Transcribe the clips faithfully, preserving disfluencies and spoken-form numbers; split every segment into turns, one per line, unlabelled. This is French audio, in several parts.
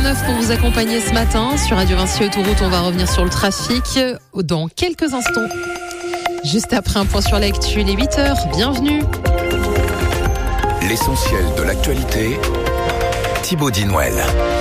neuf pour vous accompagner ce matin. Sur Radio Vinci Autoroute, on va revenir sur le trafic dans quelques instants. Juste après un point sur l'actu, les huit heures. Bienvenue.
L'essentiel de l'actualité, Thibaut Dinouel.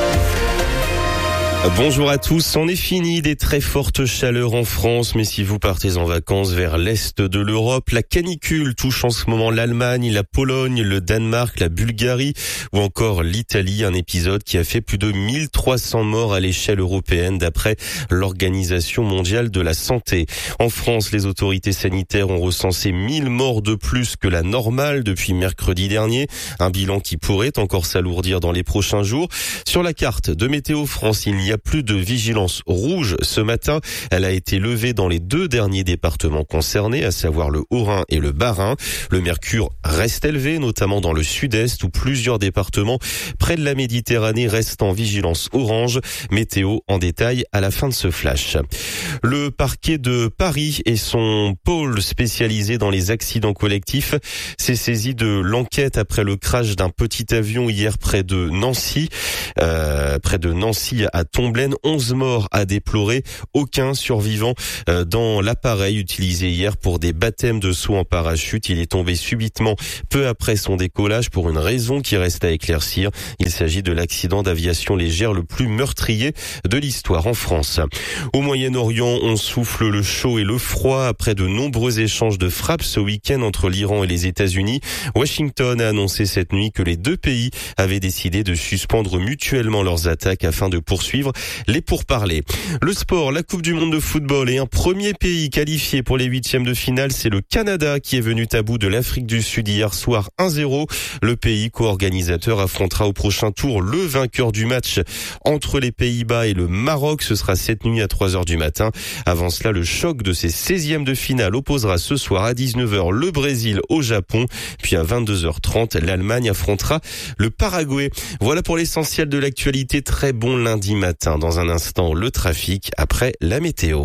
Bonjour à tous, c'en est fini des très fortes chaleurs en France, mais si vous partez en vacances vers l'est de l'Europe, la canicule touche en ce moment l'Allemagne, la Pologne, le Danemark, la Bulgarie ou encore l'Italie, un épisode qui a fait plus de mille trois cents morts à l'échelle européenne d'après l'Organisation mondiale de la santé. En France, les autorités sanitaires ont recensé mille morts de plus que la normale depuis mercredi dernier, un bilan qui pourrait encore s'alourdir dans les prochains jours. Sur la carte de Météo France, il n'y a Il n'y a plus de vigilance rouge ce matin. Elle a été levée dans les deux derniers départements concernés, à savoir le Haut-Rhin et le Bas-Rhin. Le mercure reste élevé, notamment dans le sud-est où plusieurs départements près de la Méditerranée restent en vigilance orange. Météo en détail à la fin de ce flash. Le parquet de Paris et son pôle spécialisé dans les accidents collectifs s'est saisi de l'enquête après le crash d'un petit avion hier près de Nancy, euh, près de Nancy à Tomblaine. onze morts à déplorer, aucun survivant dans l'appareil utilisé hier pour des baptêmes de saut en parachute. Il est tombé subitement peu après son décollage pour une raison qui reste à éclaircir. Il s'agit de l'accident d'aviation légère le plus meurtrier de l'histoire en France. Au Moyen-Orient, on souffle le chaud et le froid après de nombreux échanges de frappes ce week-end entre l'Iran et les États-Unis. Washington a annoncé cette nuit que les deux pays avaient décidé de suspendre mutuellement leurs attaques afin de poursuivre les pourparlers. Le sport, la Coupe du monde de football et un premier pays qualifié pour les huitièmes de finale, c'est le Canada qui est venu à bout de l'Afrique du Sud hier soir un zéro. Le pays co-organisateur affrontera au prochain tour le vainqueur du match entre les Pays-Bas et le Maroc. Ce sera cette nuit à trois heures du matin. Avant cela, le choc de ces seizièmes de finale opposera ce soir à dix-neuf heures le Brésil au Japon. Puis à vingt-deux heures trente, l'Allemagne affrontera le Paraguay. Voilà pour l'essentiel de l'actualité. Très bon lundi matin. Dans un instant, le trafic après la météo.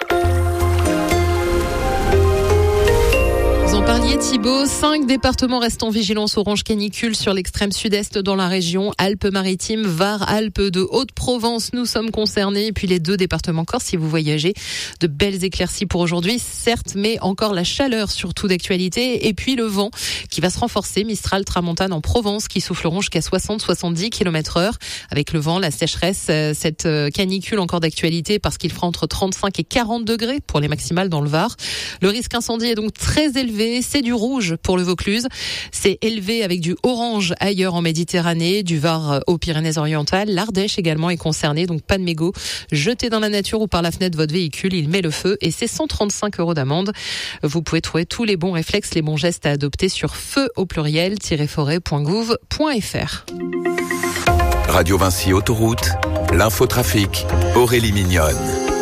Vous en parliez Thibaut, cinq départements restent en vigilance orange canicule sur l'extrême sud-est dans la région, Alpes-Maritimes, Var, Alpes de Haute-Provence, nous sommes concernés. Et puis les deux départements corse si vous voyagez. De belles éclaircies pour aujourd'hui, certes, mais encore la chaleur surtout d'actualité. Et puis le vent qui va se renforcer, Mistral, Tramontane en Provence qui souffleront jusqu'à soixante à soixante-dix kilomètres heure. Avec le vent, la sécheresse, cette canicule encore d'actualité parce qu'il fera entre trente-cinq et quarante degrés pour les maximales dans le Var. Le risque incendie est donc très élevé. C'est du rouge pour le Vaucluse. C'est élevé avec du orange ailleurs en Méditerranée, du Var aux Pyrénées-Orientales. L'Ardèche également est concernée, donc pas de mégots jetés dans la nature ou par la fenêtre de votre véhicule. Il met le feu et c'est cent trente-cinq euros d'amende. Vous pouvez trouver tous les bons réflexes, les bons gestes à adopter sur feu au pluriel forêt point gouv point f r.
Radio Vinci Autoroute, l'infotrafic, Aurélie Mignonne.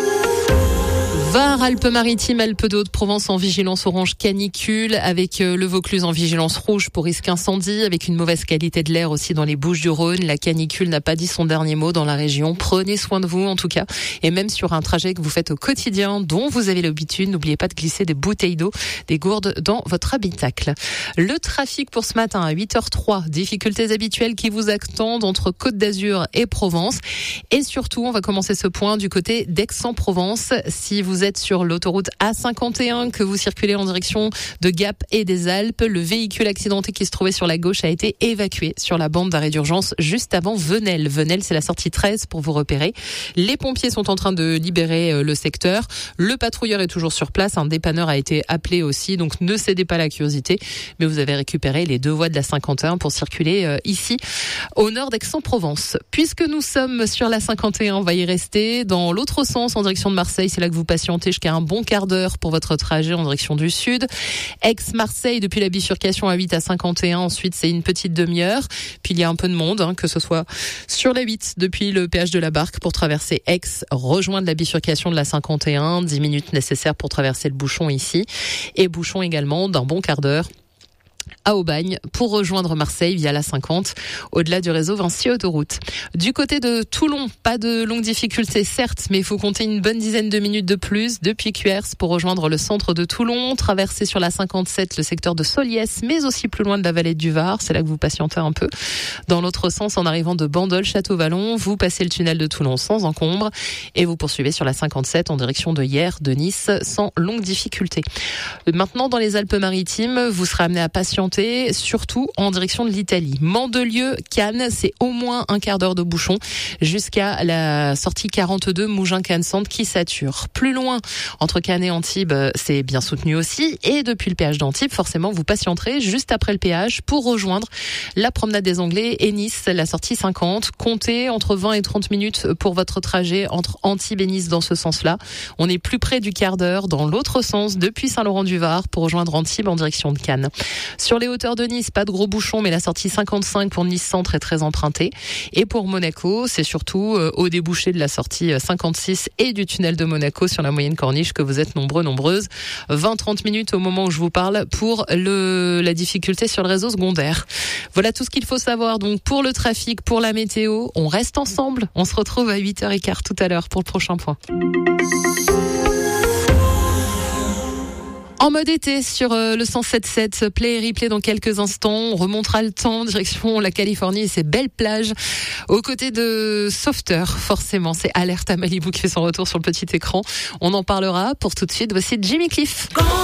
Var, Alpes-Maritimes, Alpes de Haute-Provence en vigilance orange canicule, avec le Vaucluse en vigilance rouge pour risque incendie, avec une mauvaise qualité de l'air aussi dans les Bouches-du-Rhône. La canicule n'a pas dit son dernier mot dans la région. Prenez soin de vous en tout cas. Et même sur un trajet que vous faites au quotidien, dont vous avez l'habitude, n'oubliez pas de glisser des bouteilles d'eau, des gourdes dans votre habitacle. Le trafic pour ce matin à huit heures trois, difficultés habituelles qui vous attendent entre Côte d'Azur et Provence. Et surtout, on va commencer ce point du côté d'Aix-en-Provence. Si vous êtes sur l'autoroute A cinquante et un, que vous circulez en direction de Gap et des Alpes, le véhicule accidenté qui se trouvait sur la gauche a été évacué sur la bande d'arrêt d'urgence juste avant Venelle. Venelle, c'est la sortie treize pour vous repérer. Les pompiers sont en train de libérer le secteur. Le patrouilleur est toujours sur place. Un dépanneur a été appelé aussi, donc ne cédez pas à la curiosité. Mais vous avez récupéré les deux voies de la cinquante et un pour circuler ici, au nord d'Aix-en-Provence. Puisque nous sommes sur la cinquante et un, on va y rester. Dans l'autre sens, en direction de Marseille, c'est là que vous passez jusqu'à un bon quart d'heure pour votre trajet en direction du sud. Aix-Marseille, depuis la bifurcation à huit à cinquante et un, ensuite c'est une petite demi-heure. Puis il y a un peu de monde, hein, que ce soit sur la huit depuis le péage de la Barque pour traverser Aix, rejoindre la bifurcation de la cinquante et un, dix minutes nécessaires pour traverser le bouchon ici. Et bouchon également d'un bon quart d'heure à Aubagne pour rejoindre Marseille via la cinquante au-delà du réseau Vinci Autoroute. Du côté de Toulon, pas de longues difficultés certes, mais il faut compter une bonne dizaine de minutes de plus depuis Cuers pour rejoindre le centre de Toulon, traverser sur la cinquante-sept le secteur de Soliès, mais aussi plus loin de la vallée du Var, c'est là que vous patientez un peu. Dans l'autre sens, en arrivant de Bandol, Château-Vallon, vous passez le tunnel de Toulon sans encombre et vous poursuivez sur la cinquante-sept en direction de Hyères, de Nice, sans longue difficulté. Maintenant, dans les Alpes-Maritimes, vous serez amené à patienter surtout en direction de l'Italie. Mandelieu, Cannes, c'est au moins un quart d'heure de bouchon jusqu'à la sortie quarante-deux Mougins-Cannes-Centre qui sature. Plus loin, entre Cannes et Antibes, c'est bien soutenu aussi. Et depuis le péage d'Antibes, forcément, vous patienterez juste après le péage pour rejoindre la promenade des Anglais et Nice, la sortie cinquante. Comptez entre vingt et trente minutes pour votre trajet entre Antibes et Nice dans ce sens-là. On est plus près du quart d'heure dans l'autre sens depuis Saint-Laurent-du-Var pour rejoindre Antibes en direction de Cannes. Sur les hauteurs de Nice, pas de gros bouchons, mais la sortie cinquante-cinq pour Nice Centre est très empruntée. Et pour Monaco, c'est surtout au débouché de la sortie cinquante-six et du tunnel de Monaco sur la moyenne corniche que vous êtes nombreux, nombreuses. vingt à trente minutes au moment où je vous parle pour le, la difficulté sur le réseau secondaire. Voilà tout ce qu'il faut savoir donc pour le trafic, pour la météo. On reste ensemble. On se retrouve à huit heures quinze tout à l'heure pour le prochain point. En mode été sur le cent sept virgule sept, play et replay dans quelques instants. On remontera le temps, direction la Californie et ses belles plages. Aux côtés de Sauveteur, forcément, c'est Alerte à Malibu qui fait son retour sur le petit écran. On en parlera. Pour tout de suite, voici Jimmy Cliff.